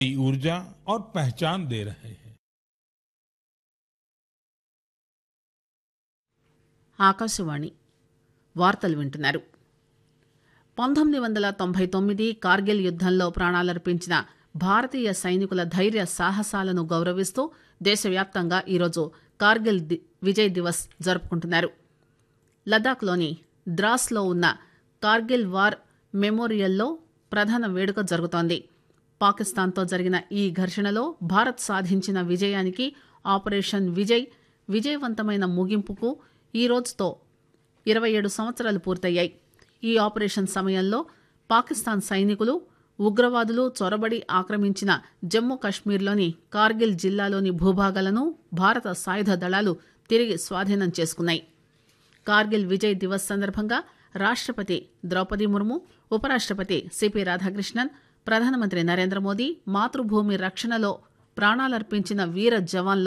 नई ऊर्जा और पहचान दे रहे हैं। ఆకాశవాణి వార్తలు వింటున్నారు. 1999 కార్గిల్ యుద్దంలో ప్రాణాలర్పించిన భారతీయ సైనికుల ధైర్య సాహసాలను గౌరవిస్తూ దేశవ్యాప్తంగా ఈరోజు కార్గిల్ విజయ్ దివస్ జరుపుకుంటున్నారు. లదాఖ్లోని ద్రాస్లో ఉన్న కార్గిల్ వార్ మెమోరియల్లో ప్రధాన వేడుక జరుగుతోంది. పాకిస్తాన్తో జరిగిన ఈ ఘర్షణలో భారత్ సాధించిన విజయానికి ఆపరేషన్ విజయ్ విజయవంతమైన ముగింపుకు ఈ రోజుతో 27 సంవత్సరాలు పూర్తయ్యాయి. ఈ ఆపరేషన్ సమయంలో పాకిస్తాన్ సైనికులు ఉగ్రవాదులు చొరబడి ఆక్రమించిన జమ్మూ కశ్మీర్లోని కార్గిల్ జిల్లాలోని భూభాగాలను భారత సాయుధ దళాలు తిరిగి స్వాధీనం చేసుకున్నాయి. కార్గిల్ విజయ్ దివస్ సందర్భంగా రాష్టపతి ద్రౌపది ముర్ము, ఉపరాష్టపతి సిపి రాధాకృష్ణన్, ప్రధానమంత్రి నరేంద్ర మోదీ మాతృభూమి రక్షణలో ప్రాణాలర్పించిన వీర జవాన్ల